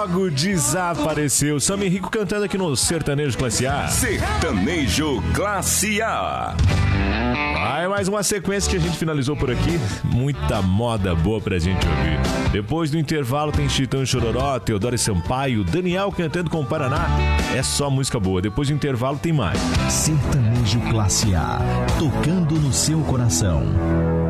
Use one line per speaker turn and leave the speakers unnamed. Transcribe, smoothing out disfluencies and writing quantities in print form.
logo desapareceu. Sam Henrico cantando aqui no Sertanejo Classe A.
Sertanejo Classe A.
Vai mais uma sequência que a gente finalizou por aqui. Muita moda boa pra gente ouvir. Depois do intervalo tem Chitão e Chororó, Teodoro e Sampaio, Daniel cantando com o Paraná. É só música boa. Depois do intervalo tem mais.
Sertanejo Classe A, tocando no seu coração.